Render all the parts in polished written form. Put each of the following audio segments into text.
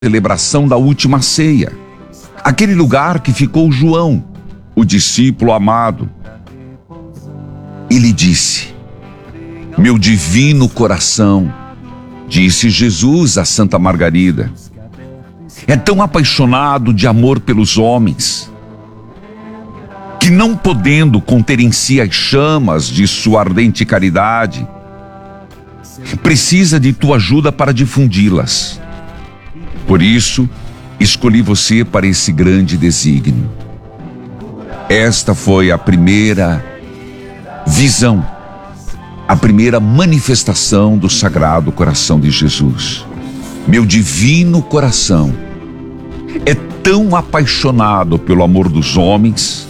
celebração da última ceia, aquele lugar que ficou João, o discípulo amado. Ele disse: meu divino coração, disse Jesus a Santa Margarida, é tão apaixonado de amor pelos homens, que não podendo conter em si as chamas de sua ardente caridade, precisa de tua ajuda para difundi-las. Por isso, escolhi você para esse grande desígnio. Esta foi a primeira visão, a primeira manifestação do Sagrado Coração de Jesus. Meu divino coração é tão apaixonado pelo amor dos homens,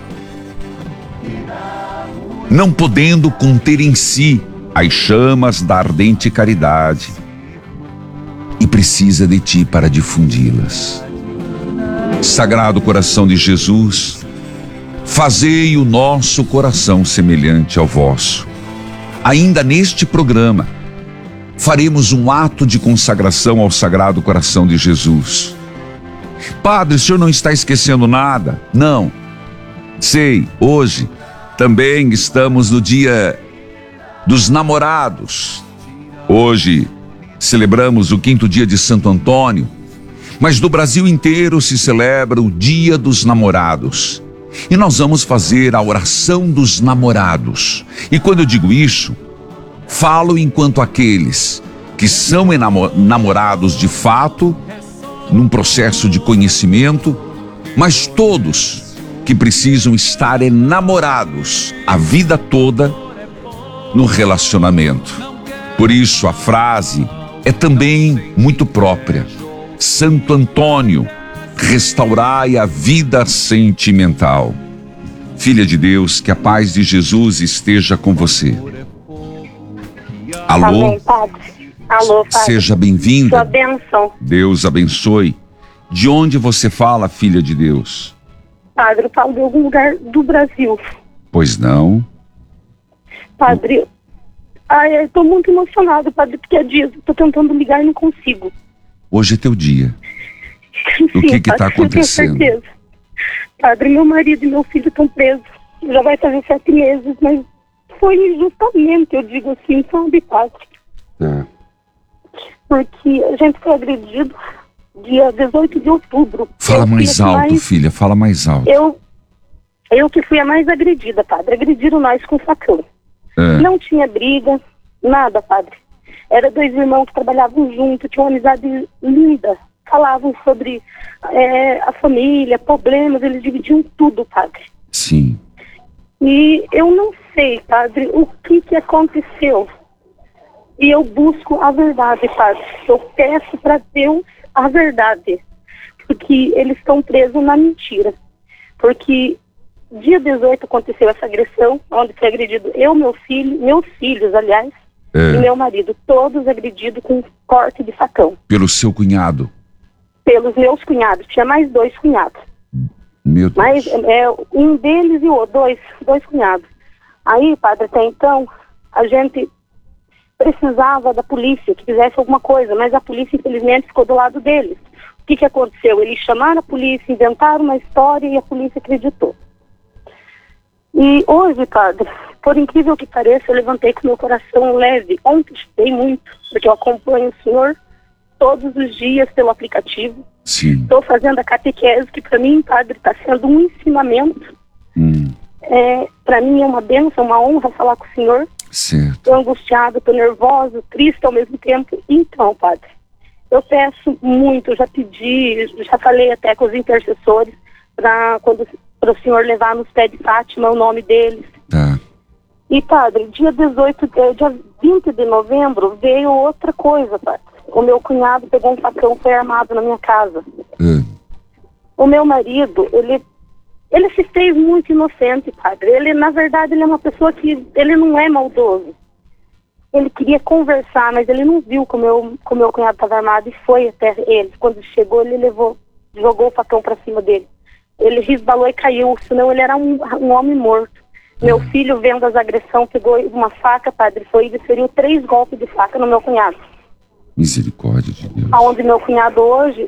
não podendo conter em si as chamas da ardente caridade, e precisa de ti para difundi-las. Sagrado Coração de Jesus, fazei o nosso coração semelhante ao vosso. Ainda neste programa, faremos um ato de consagração ao Sagrado Coração de Jesus. Padre, o senhor não está esquecendo nada? Não. Sei, hoje também estamos no dia dos namorados. Hoje celebramos o 5º dia de Santo Antônio, mas no Brasil inteiro se celebra o Dia dos Namorados. E nós vamos fazer a oração dos namorados. E quando eu digo isso, falo enquanto aqueles que são namorados de fato, num processo de conhecimento, mas todos que precisam estar enamorados a vida toda no relacionamento. Por isso a frase é também muito própria. Santo Antônio, restaurai a vida sentimental. Filha de Deus, que a paz de Jesus esteja com você. Alô? Amém, Padre. Alô, Padre. Seja bem-vinda. Sua bênção. Deus abençoe. De onde você fala, filha de Deus? Padre, eu falo de algum lugar do Brasil. Pois não? Padre, eu estou muito emocionado, Padre, porque há dias eu estou tentando ligar e não consigo. Hoje é teu dia. O que está acontecendo? Eu tenho certeza. Padre, meu marido e meu filho estão presos. Já vai fazer 7 meses, mas foi injustamente, eu digo assim, sabe, Padre? É. Porque a gente foi agredido dia 18 de outubro. Fala mais alto, filha, fala mais alto. Eu que fui a mais agredida, Padre. Agrediram nós com facão. É. Não tinha briga, nada, Padre. Era 2 irmãos que trabalhavam juntos, tinham uma amizade linda. Falavam sobre a família, problemas, eles dividiam tudo, Padre. Sim. E eu não sei, Padre, o que aconteceu. E eu busco a verdade, Padre. Eu peço para Deus a verdade. Porque eles estão presos na mentira. Porque dia 18 aconteceu essa agressão, onde foi agredido eu, meu filho, meus filhos, aliás, e meu marido, todos agredidos com corte de facão. Pelo seu cunhado? Pelos meus cunhados. Tinha mais 2 cunhados. Meu Deus. Mas um deles e o outro, dois cunhados. Aí, Padre, até então, a gente precisava da polícia que fizesse alguma coisa, mas a polícia, infelizmente, ficou do lado deles. O que aconteceu? Eles chamaram a polícia, inventaram uma história e a polícia acreditou. E hoje, Padre, por incrível que pareça, eu levantei com meu coração leve. Ontem chorei muito, porque eu acompanho o Senhor todos os dias pelo aplicativo. Sim. Estou fazendo a catequese, que para mim, Padre, está sendo um ensinamento. Para mim é uma bênção, uma honra falar com o Senhor. Certo. Estou angustiada, estou nervosa, triste ao mesmo tempo. Então, Padre, eu peço muito, já pedi, já falei até com os intercessores, para o Senhor levar nos pés de Fátima o nome deles. Tá. E, Padre, dia 20 de novembro, veio outra coisa, Padre. O meu cunhado pegou um facão, foi armado na minha casa. O meu marido, ele se fez muito inocente, Padre. Ele, na verdade, ele é uma pessoa que, ele não é maldoso. Ele queria conversar, mas ele não viu que o meu cunhado estava armado e foi até ele. Quando chegou, ele jogou o facão para cima dele. Ele resbalou e caiu, senão ele era um homem morto. Meu filho, vendo as agressões, pegou uma faca, Padre, foi e desferiu 3 golpes de faca no meu cunhado. Misericórdia de Deus. Onde meu cunhado hoje